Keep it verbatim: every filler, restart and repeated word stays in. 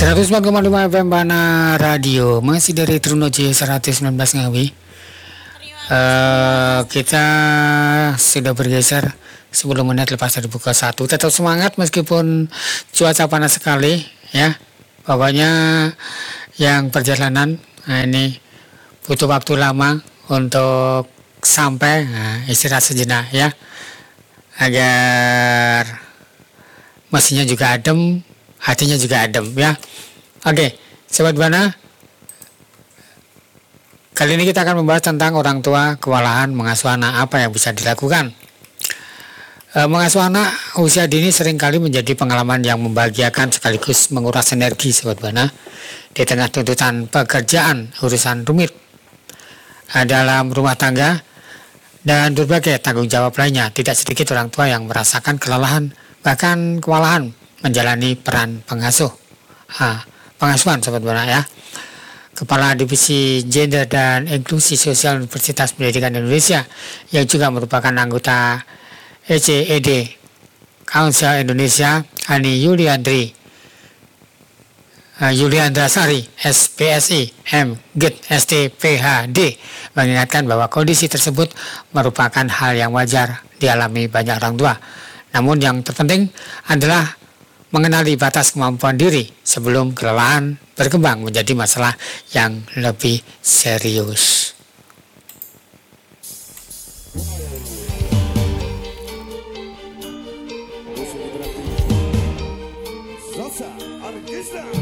seratus empat koma lima F M Bana Radio, masih dari Trunojo seratus sembilan belas Ngawi. Uh, kita sudah bergeser sepuluh menit lepas dari pukul satu. Tetap semangat meskipun cuaca panas sekali ya. Pokoknya yang perjalanan, nah ini butuh waktu lama untuk sampai, nah, istirahat sejenak ya, agar mesinnya juga adem, hatinya juga adem ya. Oke, Sobat Bana, kali ini kita akan membahas tentang orang tua kewalahan mengasuh anak, apa yang bisa dilakukan. E, mengasuh anak usia dini seringkali menjadi pengalaman yang membahagiakan sekaligus menguras energi, Sobat Bana, di tengah tuntutan pekerjaan, urusan rumit e, dalam rumah tangga dan berbagai tanggung jawab lainnya. Tidak sedikit orang tua yang merasakan kelelahan, bahkan kewalahan menjalani peran pengasuh, ha, pengasuhan, Sobat Bana ya. Kepala Divisi Gender dan Inklusi Sosial Universitas Pendidikan Indonesia yang juga merupakan anggota E C E D Council Indonesia, Ani Yuliandri uh, Yuliandrasari S P S I M G I T S T P H D mengingatkan bahwa kondisi tersebut merupakan hal yang wajar dialami banyak orang tua. Namun yang terpenting adalah mengenali batas kemampuan diri sebelum kelelahan berkembang menjadi masalah yang lebih serius. Salsa, Arquista.